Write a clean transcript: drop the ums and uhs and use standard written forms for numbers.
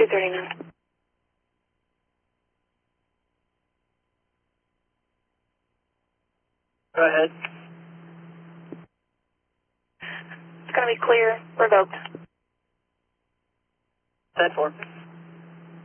239. Go ahead. It's going to be clear. Revoked. 10-4.